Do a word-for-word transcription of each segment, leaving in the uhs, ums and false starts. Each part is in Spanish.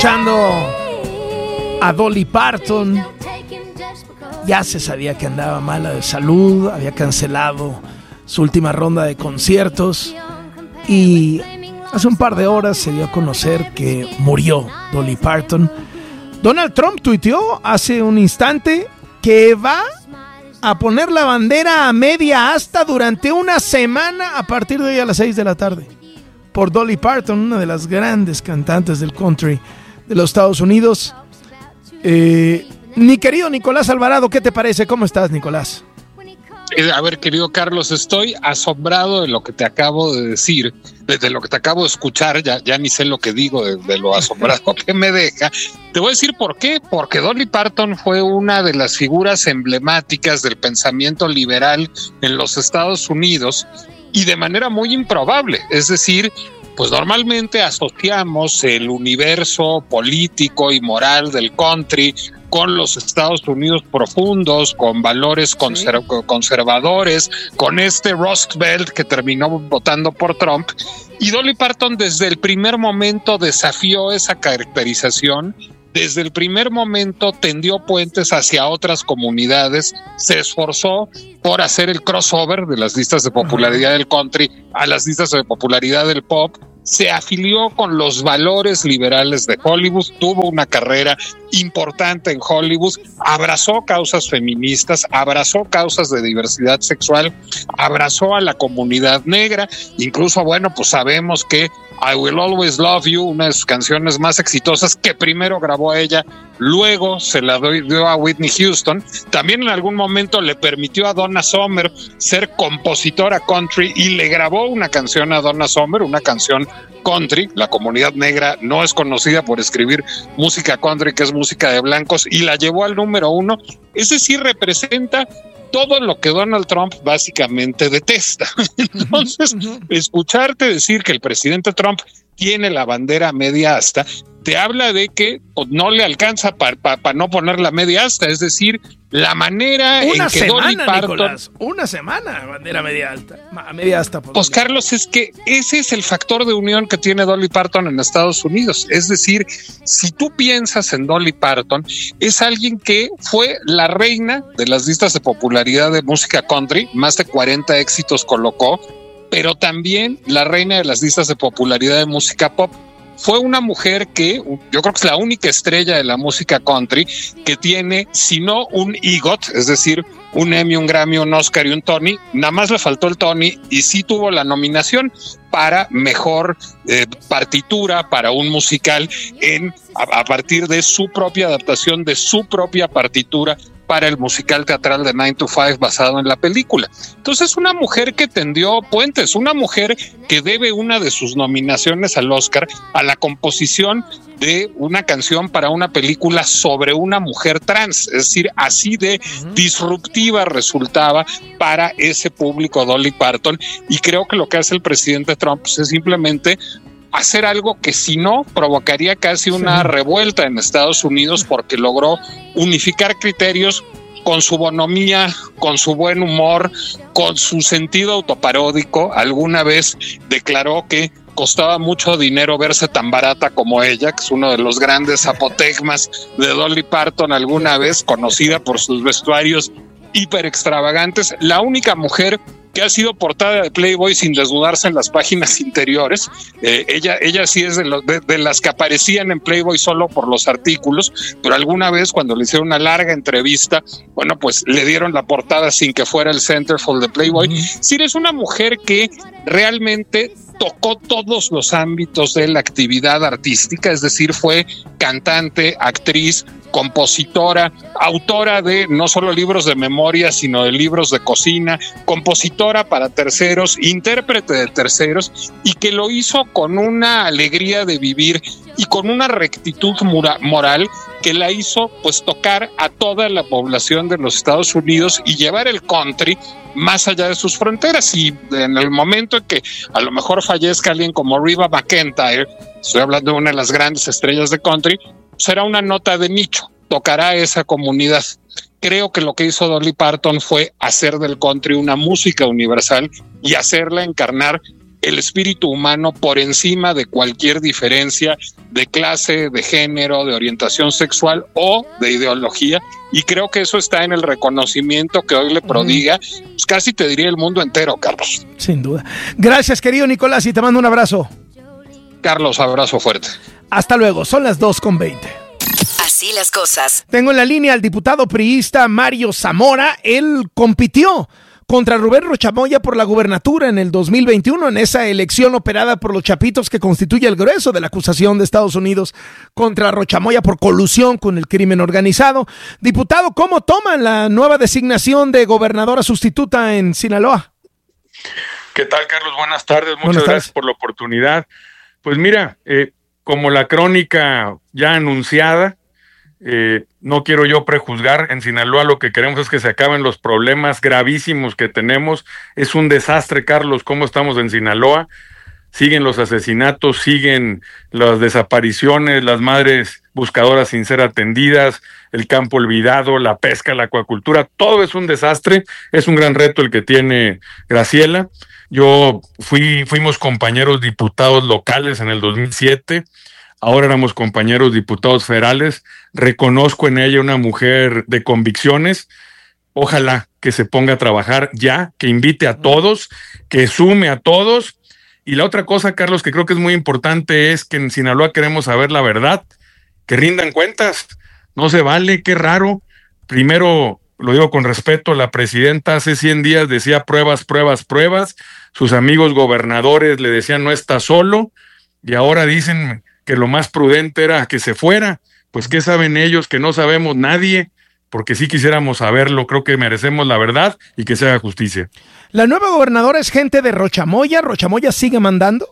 escuchando a Dolly Parton. Ya se sabía que andaba mala de salud, había cancelado su última ronda de conciertos y hace un par de horas se dio a conocer que murió Dolly Parton. Donald Trump tuiteó hace un instante que va a poner la bandera a media asta durante una semana a partir de hoy a las seis de la tarde por Dolly Parton, una de las grandes cantantes del country de los Estados Unidos. Eh, mi querido Nicolás Alvarado, ¿qué te parece? ¿Cómo estás, Nicolás? A ver, querido Carlos, estoy asombrado de lo que te acabo de decir, de, de lo que te acabo de escuchar, ya, ya ni sé lo que digo, de, de lo asombrado que me deja. Te voy a decir por qué, porque Dolly Parton fue una de las figuras emblemáticas del pensamiento liberal en los Estados Unidos y de manera muy improbable, es decir, pues normalmente asociamos el universo político y moral del country con los Estados Unidos profundos, con valores conser- sí. conservadores, con este Rust Belt que terminó votando por Trump. Y Dolly Parton desde el primer momento desafió esa caracterización, desde el primer momento tendió puentes hacia otras comunidades, se esforzó por hacer el crossover de las listas de popularidad del country a las listas de popularidad del pop, se afilió con los valores liberales de Hollywood, tuvo una carrera importante en Hollywood, abrazó causas feministas, abrazó causas de diversidad sexual, abrazó a la comunidad negra, incluso, bueno, pues sabemos que I Will Always Love You, una de sus canciones más exitosas que primero grabó ella, luego se la dio a Whitney Houston, también en algún momento le permitió a Donna Summer ser compositora country y le grabó una canción a Donna Summer, una canción country. La comunidad negra no es conocida por escribir música country, que es música de blancos, y la llevó al número uno. Ese sí representa todo lo que Donald Trump básicamente detesta. Entonces, escucharte decir que el presidente Trump tiene la bandera media asta, te habla de que pues, no le alcanza para pa, pa no poner la media asta, es decir, la manera una en que semana, Dolly Parton... Nicolás, una semana bandera media alta, media asta. Por pues Carlos, es que ese es el factor de unión que tiene Dolly Parton en Estados Unidos, es decir, si tú piensas en Dolly Parton, es alguien que fue la reina de las listas de popularidad de música country, más de cuarenta éxitos colocó, pero también la reina de las listas de popularidad de música pop. Fue una mujer que yo creo que es la única estrella de la música country que tiene, si no un EGOT, es decir, un Emmy, un Grammy, un Oscar y un Tony, nada más le faltó el Tony y sí tuvo la nominación para mejor eh, partitura para un musical en a, a partir de su propia adaptación de su propia partitura para el musical teatral de nine to five basado en la película. Entonces, una mujer que tendió puentes, una mujer que debe una de sus nominaciones al Oscar a la composición de una canción para una película sobre una mujer trans, es decir, así de uh-huh. disruptiva resultaba para ese público Dolly Parton, y creo que lo que hace el presidente Trump pues, es simplemente hacer algo que si no provocaría casi una sí. revuelta en Estados Unidos, porque logró unificar criterios con su bonomía, con su buen humor, con su sentido autoparódico. Alguna vez declaró que costaba mucho dinero verse tan barata como ella, que es uno de los grandes apotegmas de Dolly Parton, alguna vez conocida por sus vestuarios hiper extravagantes, la única mujer que ha sido portada de Playboy sin desnudarse en las páginas interiores. Eh, ella, ella sí es de, lo, de, de las que aparecían en Playboy solo por los artículos, pero alguna vez cuando le hicieron una larga entrevista, bueno, pues le dieron la portada sin que fuera el centerfold de Playboy. Uh-huh. Sí, es una mujer que realmente tocó todos los ámbitos de la actividad artística, es decir, fue cantante, actriz, compositora, autora de no solo libros de memoria, sino de libros de cocina, compositora para terceros, intérprete de terceros, y que lo hizo con una alegría de vivir y con una rectitud mura- moral que la hizo pues tocar a toda la población de los Estados Unidos y llevar el country más allá de sus fronteras. Y en el momento en que a lo mejor fallezca alguien como Reba McEntire, estoy hablando de una de las grandes estrellas de country, será una nota de nicho, tocará a esa comunidad. Creo que lo que hizo Dolly Parton fue hacer del country una música universal y hacerla encarnar el espíritu humano por encima de cualquier diferencia de clase, de género, de orientación sexual o de ideología. Y creo que eso está en el reconocimiento que hoy le prodiga, pues casi te diría el mundo entero, Carlos. Sin duda. Gracias, querido Nicolás, y te mando un abrazo. Carlos, abrazo fuerte. Hasta luego, son las dos con veinte. Así las cosas. Tengo en la línea al diputado priista Mario Zamora. Él compitió contra Rubén Rochamoya por la gubernatura en el dos mil veintiuno, en esa elección operada por los Chapitos que constituye el grueso de la acusación de Estados Unidos contra Rochamoya por colusión con el crimen organizado. Diputado, ¿cómo toman la nueva designación de gobernadora sustituta en Sinaloa? ¿Qué tal, Carlos? Buenas tardes, muchas Buenas gracias tardes. por la oportunidad. Pues mira, eh, como la crónica ya anunciada, eh, no quiero yo prejuzgar. En Sinaloa lo que queremos es que se acaben los problemas gravísimos que tenemos. Es un desastre, Carlos, cómo estamos en Sinaloa. Siguen los asesinatos, siguen las desapariciones, las madres buscadoras sin ser atendidas, el campo olvidado, la pesca, la acuacultura, todo es un desastre. Es un gran reto el que tiene Graciela. Yo fui, fuimos compañeros diputados locales en el dos mil siete, ahora éramos compañeros diputados federales. Reconozco en ella una mujer de convicciones. Ojalá que se ponga a trabajar ya, que invite a todos, que sume a todos. Y la otra cosa, Carlos, que creo que es muy importante es que en Sinaloa queremos saber la verdad, que rindan cuentas. No se vale, qué raro. Primero, lo digo con respeto, la presidenta hace cien días decía pruebas, pruebas, pruebas. Sus amigos gobernadores le decían no está solo, y ahora dicen que lo más prudente era que se fuera. Pues ¿qué saben ellos que no sabemos nadie? Porque sí quisiéramos saberlo. Creo que merecemos la verdad y que se haga justicia. ¿La nueva gobernadora es gente de Rochamoya? ¿Rochamoya sigue mandando?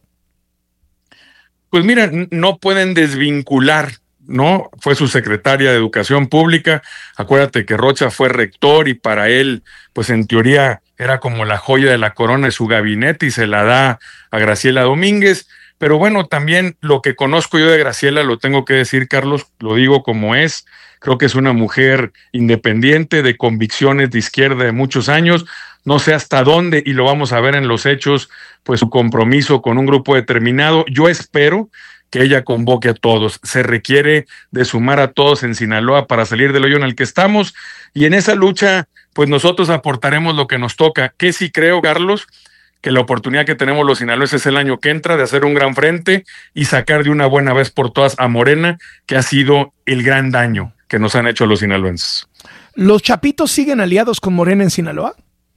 Pues mira, no pueden desvincular, ¿no? Fue su secretaria de Educación Pública. Acuérdate que Rocha fue rector y para él, pues en teoría era como la joya de la corona de su gabinete y se la da a Graciela Domínguez. Pero bueno, también lo que conozco yo de Graciela, lo tengo que decir, Carlos, lo digo como es. Creo que es una mujer independiente, de convicciones de izquierda de muchos años. No sé hasta dónde, y lo vamos a ver en los hechos, pues su compromiso con un grupo determinado. Yo espero que ella convoque a todos. Se requiere de sumar a todos en Sinaloa para salir del hoyo en el que estamos. Y en esa lucha, pues nosotros aportaremos lo que nos toca. Que sí creo, Carlos, que la oportunidad que tenemos los sinaloenses el año que entra de hacer un gran frente y sacar de una buena vez por todas a Morena, que ha sido el gran daño que nos han hecho los sinaloenses. ¿Los Chapitos siguen aliados con Morena en Sinaloa?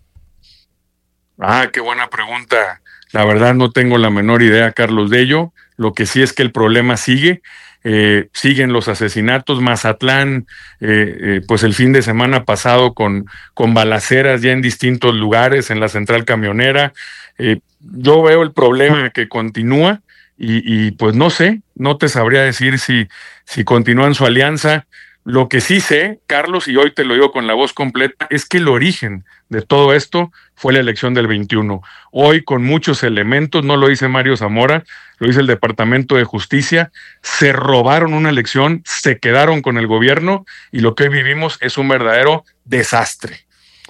Ah, qué buena pregunta. La verdad no tengo la menor idea, Carlos, de ello. Lo que sí es que el problema sigue. Eh, siguen los asesinatos. Mazatlán, eh, eh, pues el fin de semana pasado con, con balaceras ya en distintos lugares, en la central camionera. Eh, yo veo el problema que continúa y, y pues no sé, no te sabría decir si, si continúan su alianza. Lo que sí sé, Carlos, y hoy te lo digo con la voz completa, es que el origen de todo esto fue la elección del veintiuno. Hoy, con muchos elementos, no lo dice Mario Zamora, lo dice el Departamento de Justicia, se robaron una elección, se quedaron con el gobierno y lo que hoy vivimos es un verdadero desastre.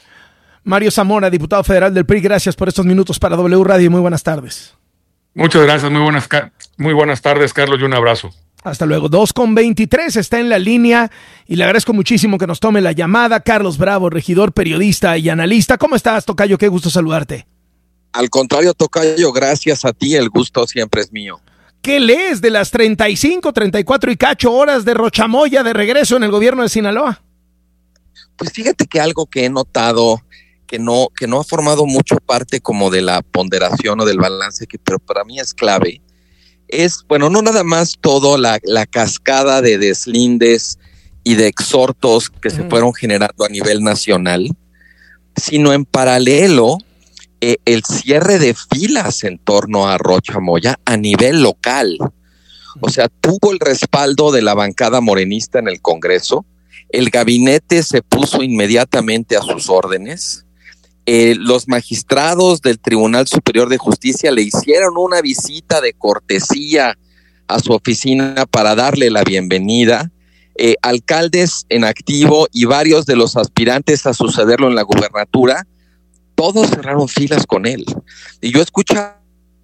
Mario Zamora, diputado federal del P R I, gracias por estos minutos para W Radio y muy buenas tardes. Muchas gracias, muy buenas, muy buenas tardes, Carlos, y un abrazo. Hasta luego. dos con veintitrés está en la línea y le agradezco muchísimo que nos tome la llamada. Carlos Bravo, regidor, periodista y analista. ¿Cómo estás, tocayo? Qué gusto saludarte. Al contrario, tocayo, gracias a ti, el gusto siempre es mío. ¿Qué lees de las treinta y cinco, treinta y cuatro y cacho horas de Rochamoya de regreso en el gobierno de Sinaloa? Pues fíjate que algo que he notado que no, que no ha formado mucho parte como de la ponderación o del balance, que pero para mí es clave, es, bueno, no nada más todo la, la cascada de deslindes y de exhortos que se fueron generando a nivel nacional, sino en paralelo eh, el cierre de filas en torno a Rochamoya a nivel local. O sea, tuvo el respaldo de la bancada morenista en el Congreso, el gabinete se puso inmediatamente a sus órdenes. Eh, los magistrados del Tribunal Superior de Justicia le hicieron una visita de cortesía a su oficina para darle la bienvenida. Eh, alcaldes en activo y varios de los aspirantes a sucederlo en la gubernatura, todos cerraron filas con él. Y yo escuchaba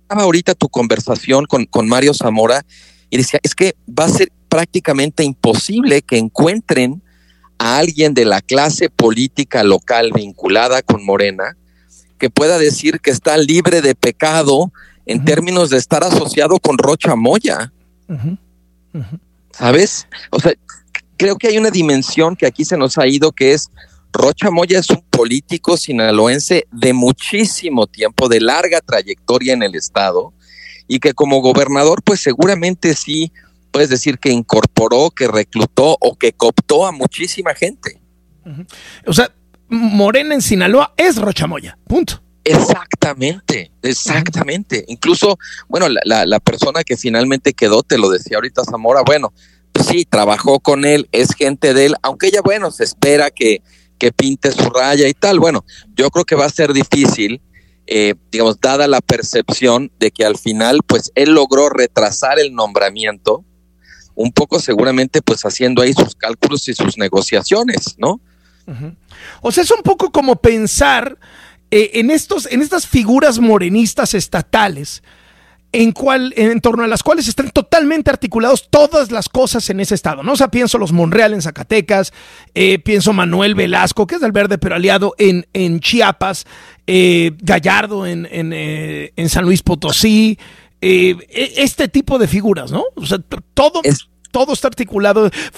ahorita tu conversación con, con Mario Zamora y decía, es que va a ser prácticamente imposible que encuentren a alguien de la clase política local vinculada con Morena que pueda decir que está libre de pecado en uh-huh. términos de estar asociado con Rocha Moya. Uh-huh. Uh-huh. ¿Sabes? O sea, creo que hay una dimensión que aquí se nos ha ido, que es Rocha Moya es un político sinaloense de muchísimo tiempo, de larga trayectoria en el estado, y que como gobernador, pues seguramente sí, puedes decir que incorporó, que reclutó o que cooptó a muchísima gente. Uh-huh. O sea, Morena en Sinaloa es Rocha Moya, punto. Exactamente, exactamente. Uh-huh. Incluso, bueno, la, la, la persona que finalmente quedó, te lo decía ahorita Zamora, bueno, pues sí, trabajó con él, es gente de él, aunque ella, bueno, se espera que, que pinte su raya y tal. Bueno, yo creo que va a ser difícil, eh, digamos, dada la percepción de que al final, pues, él logró retrasar el nombramiento, un poco seguramente pues haciendo ahí sus cálculos y sus negociaciones, ¿no? Uh-huh. O sea, es un poco como pensar eh, en estos, en estas figuras morenistas estatales, en cual, en torno a las cuales están totalmente articulados todas las cosas en ese estado, ¿no? O sea, pienso los Monreal en Zacatecas, eh, pienso Manuel Velasco, que es del Verde pero aliado en, en Chiapas, eh, Gallardo en, en, eh, en San Luis Potosí, eh, este tipo de figuras, ¿no? O sea, todo, es... todo está articulado.